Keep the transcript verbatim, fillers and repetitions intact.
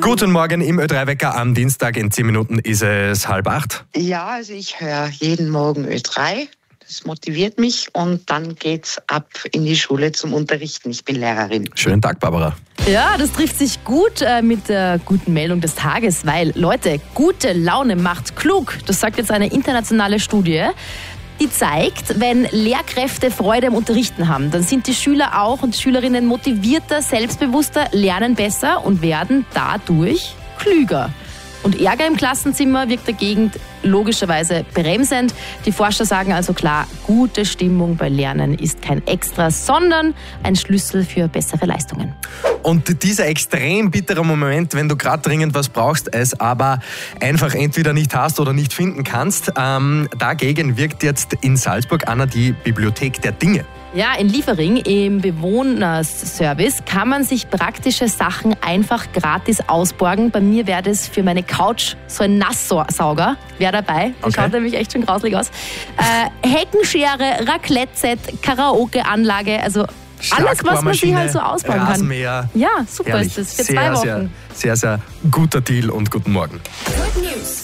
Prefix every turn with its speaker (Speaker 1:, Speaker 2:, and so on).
Speaker 1: Guten Morgen im Ö drei Wecker am Dienstag. In zehn Minuten ist es halb acht.
Speaker 2: Ja, also ich höre jeden Morgen Ö drei. Das motiviert mich und dann geht's ab in die Schule zum Unterrichten. Ich bin Lehrerin.
Speaker 1: Schönen Tag, Barbara.
Speaker 3: Ja, das trifft sich gut äh, mit der guten Meldung des Tages, weil, Leute, gute Laune macht klug. Das sagt jetzt eine internationale Studie. Die zeigt, wenn Lehrkräfte Freude am Unterrichten haben, dann sind die Schüler auch und Schülerinnen motivierter, selbstbewusster, lernen besser und werden dadurch klüger. Und Ärger im Klassenzimmer wirkt dagegen logischerweise bremsend. Die Forscher sagen also klar, gute Stimmung bei Lernen ist kein Extra, sondern ein Schlüssel für bessere Leistungen.
Speaker 1: Und dieser extrem bittere Moment, wenn du gerade dringend was brauchst, es aber einfach entweder nicht hast oder nicht finden kannst, ähm, dagegen wirkt jetzt in Salzburg, Anna, die Bibliothek der Dinge.
Speaker 3: Ja, in Liefering im Bewohnerservice kann man sich praktische Sachen einfach gratis ausborgen. Bei mir wäre das für meine Couch so ein Nasssauger, wäre dabei. Das
Speaker 1: Okay.
Speaker 3: schaut nämlich echt schon grauslich aus. Äh, Heckenschere, Raclette-Set, Karaoke-Anlage, also alles, was man sich halt so ausbauen kann.
Speaker 1: Rasenmäher.
Speaker 3: Ja, super
Speaker 1: Herrlich.
Speaker 3: ist das für
Speaker 1: sehr,
Speaker 3: zwei Wochen.
Speaker 1: Sehr, sehr, sehr guter Deal und guten Morgen.
Speaker 4: Good News.